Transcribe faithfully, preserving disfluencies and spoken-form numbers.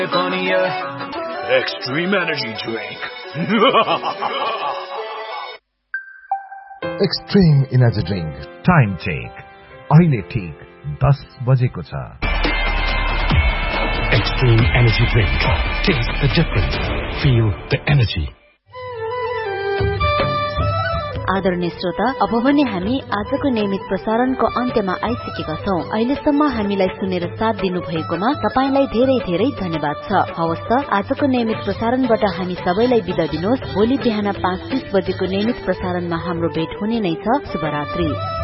Extreme energy drink. Extreme energy drink. Time check. अहिले ठीक दस बजेको छ. Extreme energy drink. Taste the difference. Feel the energy. आदरणीय श्रोता, अब भने हामी आजको नियमित प्रसारणको अन्त्यमा आइसकेका छौं. अहिलेसम्म हामीलाई सुनेर साथ दिनुभएकोमा तपाईलाई धेरै धेरै धन्यवाद छ. हवस् त, आजको नियमित प्रसारणबाट हामी सबैलाई बिदा दिनुहोस्. भोलि बिहान पाँच तीस बजेको नियमित प्रसारणमा हाम्रो भेट हुने नै छ. शुभरात्रि.